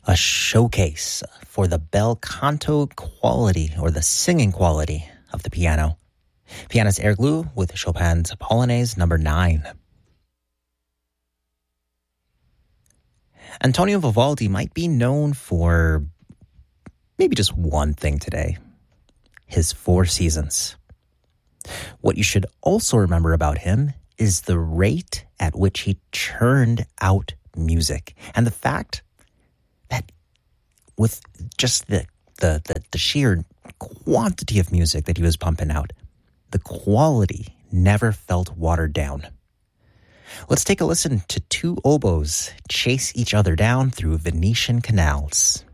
A showcase for the bel canto quality or the singing quality of the piano. Pianist Eric Liu with Chopin's Polonaise No. 9. Antonio Vivaldi might be known for maybe just one thing today: his Four Seasons. What you should also remember about him is the rate at which he churned out music, and the fact that with just the sheer quantity of music that he was pumping out, the quality never felt watered down. Let's take a listen to two oboes chase each other down through Venetian canals.